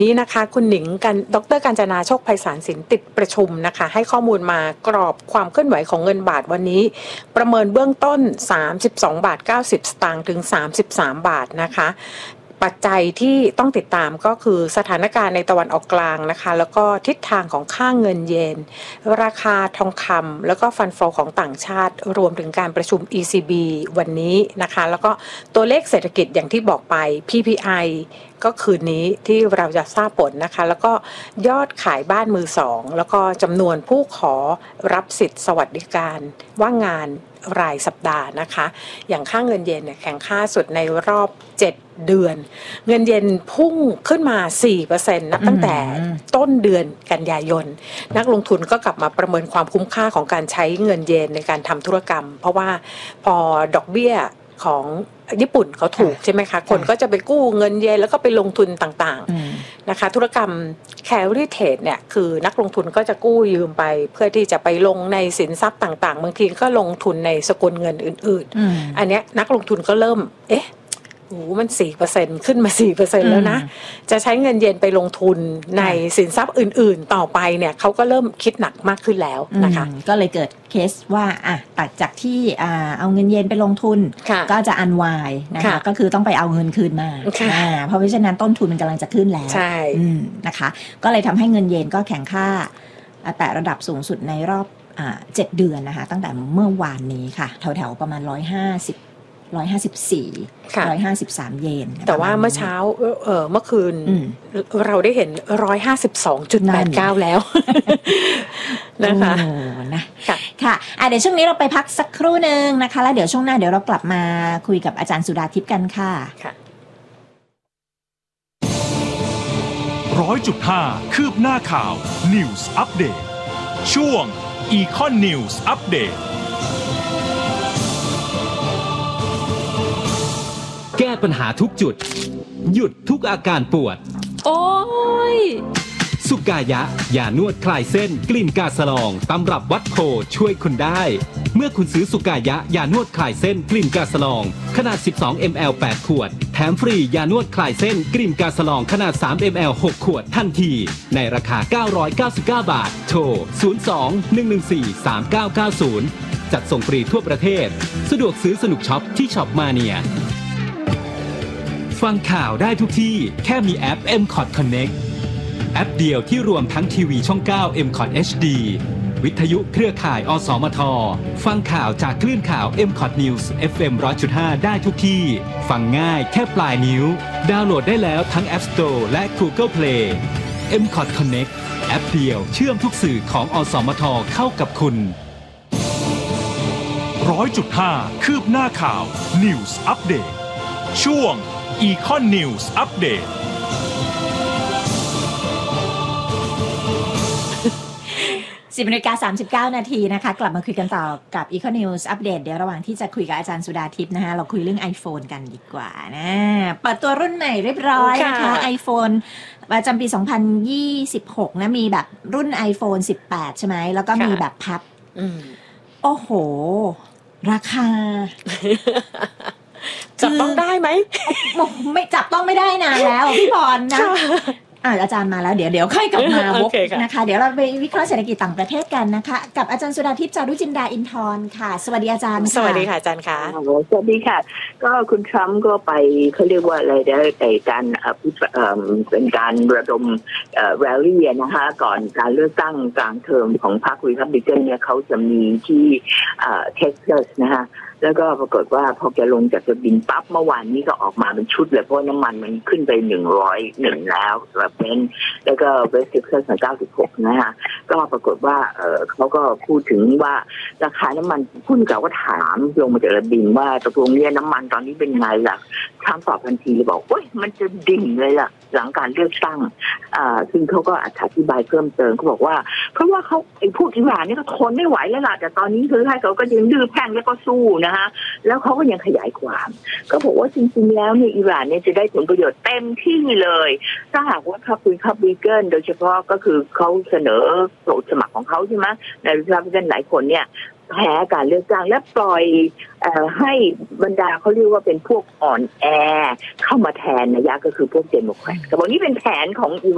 นี้นะคะคุณหนิงกันดร.กาญจนาโชคไพศาลสินติดประชุมนะคะให้ข้อมูลมากรอบความเคลื่อนไหวของเงินบาทวันนี้ประเมินเบื้องต้น32.90 บาทถึง33 บาทนะคะปัจจัยที่ต้องติดตามก็คือสถานการณ์ในตะวันออกกลางนะคะแล้วก็ทิศทางของค่าเงินเยนราคาทองคำแล้วก็ฟันโฟของต่างชาติรวมถึงการประชุม ECB วันนี้นะคะแล้วก็ตัวเลขเศรษฐกิจอย่างที่บอกไป PPI ก็คืนนี้ที่เราจะทราบผลนะคะแล้วก็ยอดขายบ้านมือสองแล้วก็จำนวนผู้ขอรับสิทธิ์สวัสดิการว่างงานรายสัปดาห์นะคะอย่างค่าเงินเยนเนี่ยแข็งค่าสุดในรอบ7 เดือนเงินเยนพุ่งขึ้นมา 4% นับตั้งแต่ต้นเดือนกันยายนนักลงทุนก็กลับมาประเมินความคุ้มค่าของการใช้เงินเยนในการทำธุรกรรมเพราะว่าพอดอกเบี้ยของญี่ปุ่นเขาถูกใช่ไหมคะคนก็จะไปกู้เงินเยนแล้วก็ไปลงทุนต่างๆนะคะธุรกรรม carry trade เนี่ยคือนักลงทุนก็จะกู้ยืมไปเพื่อที่จะไปลงในสินทรัพย์ต่างๆบางทีก็ลงทุนในสกุลเงินอื่นๆอันเนี้ยนักลงทุนก็เริ่มมัน 4% ขึ้นมา 4% แล้วนะจะใช้เงินเยนไปลงทุนในสินทรัพย์อื่นๆต่อไปเนี่ยเขาก็เริ่มคิดหนักมากขึ้นแล้วนะคะก็เลยเกิดเคสว่าตัดจากที่เอาเงินเยนไปลงทุนก็จะอันวายนะคะก็คือต้องไปเอาเงินคืนมาเพราะฉะนั้นต้นทุนมันกำลังจะขึ้นแล้วนะคะก็เลยทำให้เงินเยนก็แข็งค่าแต่ระดับสูงสุดในรอบ7 เดือนนะคะตั้งแต่เมื่อวานนี้ค่ะแถวๆประมาณ153 เยนแต่ว่าเมื่อเช้าเมื่อคืนเราได้เห็น 152.89 แล้วนะคะค่ะเดี๋ยวช่วงนี้เราไปพักสักครู่นึงนะคะแล้วเดี๋ยวช่วงหน้าเดี๋ยวเรากลับมาคุยกับอาจารย์สุดาทิพย์กันค่ะ 100.5 คืบหน้าข่าว News Update ช่วง Econ News Update แก้ปัญหาทุกจุดหยุดทุกอาการปวดโอ้ยสุกายะยานวดคลายเส้นกลิ่นกาสลองตำรับวัดโพช่วยคุณได้เมื่อคุณซื้อสุกายะยานวดคลายเส้นกลิ่นกาสลองขนาด12 ml 8 ขวดแถมฟรียานวดคลายเส้นกลิ่นกาสลองขนาด3 ml 6 ขวดทันทีในราคา999 บาทโทร02-114-3990จัดส่งฟรีทั่วประเทศสะดวกซื้อสนุกช็อปที่ช็อปมาเนียฟังข่าวได้ทุกที่แค่มีแอป MCOT Connect แอปเดียวที่รวมทั้งทีวีช่อง9 MCOT HD วิทยุเครือข่ายอสมทฟังข่าวจากคลื่นข่าว MCOT News FM 100.5 ได้ทุกที่ฟังง่ายแค่ปลายนิ้วดาวน์โหลดได้แล้วทั้ง App Store และ Google Play MCOT Connect แอปเดียวเชื่อมทุกสื่อของอสมทเข้ากับคุณ 100.5 คืบหน้าข่าว News Update ช่วงEcon News Update 10:39 นาทีนะคะกลับมาคุยกันต่อกับ Econ News Update เดี๋ยวระหว่างที่จะคุยกับอาจารย์สุดาทิพย์นะคะเราคุยเรื่อง iPhone กันดีกว่านะเปิดตัวรุ่นใหม่เรียบร้อยนะคะ iPhone ประจำปี 2026 นะมีแบบรุ่น iPhone 18 ใช่ไหมแล้วก็มีแบบพับโอ้โหราคาจับต้องได้ไหมไม่จับต้องไม่ได้นานแล้วพี่พรนะอาจารย์มาแล้วเดี๋ยวค่อยกลับมาวกนะคะเดี๋ยวเราไปวิเคราะห์เศรษฐกิจต่างประเทศกันนะคะกับอาจารย์สุดาทิพย์จารุจินดาอินทร์ค่ะสวัสดีอาจารย์สวัสดีค่ะอาจารย์ค่ะสวัสดีค่ะก็คุณทรัมป์ก็ไปเขาเรียกว่าอะไรได้การเป็นการระดมแรลลี่นะคะก่อนการเลือกตั้งกลางเทอมของพรรครีพับลิกันเนี่ยเขาจะมีที่เท็กซัสนะคะแล้วก็ปรากฏว่าพอแกลงจากบินปั๊บเมื่อวานนี้ก็ออกมาเป็นชุดเลยเพราะน้ำมันมันขึ้นไป101แล้วแบบเป็นแล้วก็เวสต์เท็กซัส96นะคะก็ปรากฏว่าเขาก็พูดถึงว่าราคาน้ำมันหุ้นเก่าก็ถามลงมาจากบินว่าตกลงเนี่ยน้ำมันตอนนี้เป็นไงล่ะทรัมป์ตอบทันทีเลยบอกเฮ้ยมันจะดิ่งเลยล่ะหลังการเลือกตั้งซึ่งเขาก็อธิบายเพิ่มเติมเขาบอกว่าเพราะว่าเขาไอ้พวกอิหร่านนี่ก็ทนไม่ไหวแล้วล่ะแต่ตอนนี้คือให้เขาก็ยังดื้อแพ่งแล้วก็สู้นะคะแล้วเขาก็ยังขยายความก็บอกว่าจริงๆแล้วเนี่ยอิหร่านเนี่ยจะได้ผลประโยชน์เต็มที่เลยถ้าหากว่าพรรครีพับลิกันโดยเฉพาะก็คือเขาเสนอผู้สมัครของเขาใช่ไหมในรีพับลิกันหลายคนเนี่ยแพ้การเลือกตั้งและปล่อยให้บรรดาเขาเรียกว่าเป็นพวกอ่อนแอเข้ามาแทนนะยะก็คือพวกเดโมแครตแต่บอกนี้เป็นแผนของอิ